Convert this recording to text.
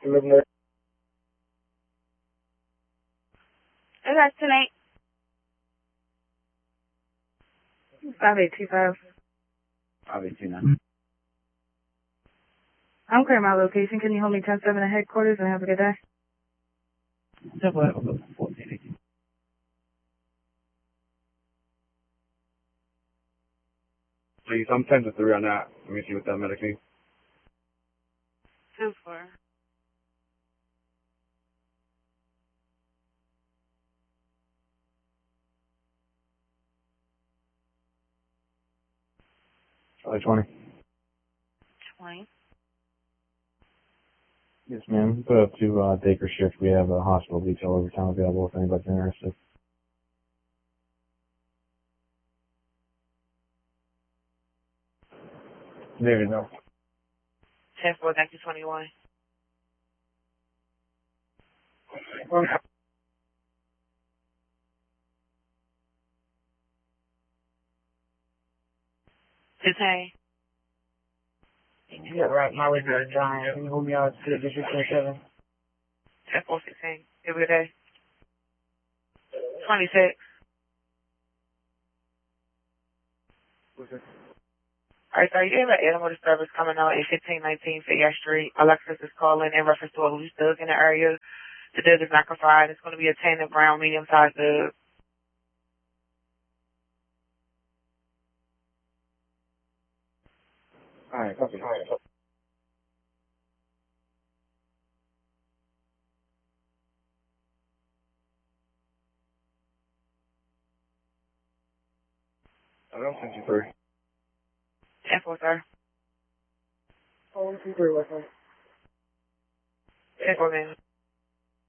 Hey guys, tonight. 5825. 5829. I'm clearing my location. Can you hold me 10-7 at headquarters and have a good day? Definitely have a good 14. Please, I'm 10 to 3 on that. Let me see what that medic needs. 10-4. Charlie 20. 20. Yes, ma'am. Put up to Baker shift. We have a hospital detail overtime available if anybody's interested. There you go. 10-4, thank you, 21. Hey. Yeah, right. My way to John. Can you hold me out to District 27? 10-4, 16. Have a good day. 26. Alright, so you have an animal disturbance coming out at 1519 Fayette Street. Alexis is calling in reference to a loose dog in the area. The dog is not confined. It's going to be a tame brown, medium-sized dog. Alright, copy. I don't think you 3. 10-4, sir. Oh, 123, what's up? 10-4, man.